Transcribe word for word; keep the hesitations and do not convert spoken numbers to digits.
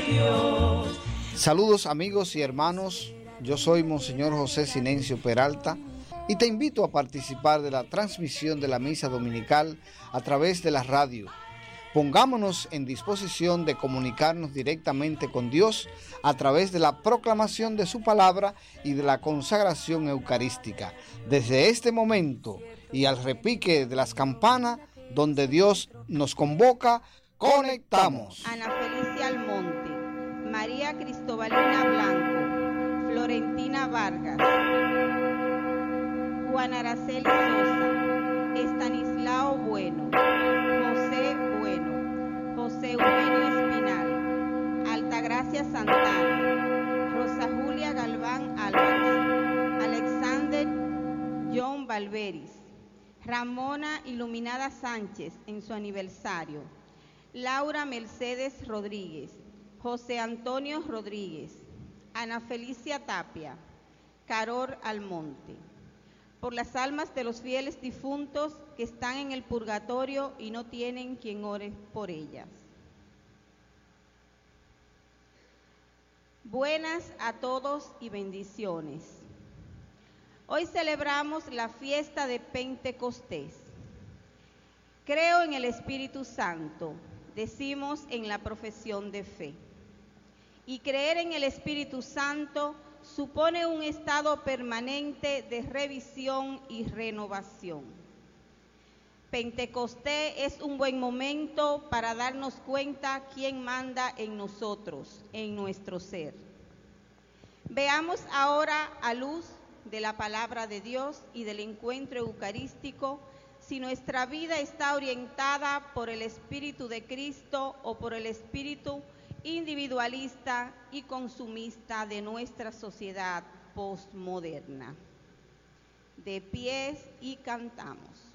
Dios. Saludos amigos y hermanos, yo soy Monseñor José Sinencio Peralta y te invito a participar de la transmisión de la misa dominical a través de la radio. Pongámonos en disposición de comunicarnos directamente con Dios a través de la proclamación de su palabra y de la consagración eucarística. Desde este momento y al repique de las campanas, donde Dios nos convoca, conectamos. Ana Felicia Almonte, María Cristobalina Blanco, Florentina Vargas, Juan Araceli Sosa, Estanislao Bueno, José Bueno, José Eugenio Espinal, Altagracia Santana, Rosa Julia Galván Álvarez, Alexander John Valveris, Ramona Iluminada Sánchez en su aniversario, Laura Mercedes Rodríguez, José Antonio Rodríguez, Ana Felicia Tapia, Carol Almonte, por las almas de los fieles difuntos que están en el purgatorio y no tienen quien ore por ellas. Buenas a todos y bendiciones. Hoy celebramos la fiesta de Pentecostés. Creo en el Espíritu Santo, decimos en la profesión de fe. Y creer en el Espíritu Santo supone un estado permanente de revisión y renovación. Pentecostés es un buen momento para darnos cuenta quién manda en nosotros, en nuestro ser. Veamos ahora, a luz de la palabra de Dios y del encuentro eucarístico, si nuestra vida está orientada por el Espíritu de Cristo o por el espíritu individualista y consumista de nuestra sociedad postmoderna. De pies y cantamos.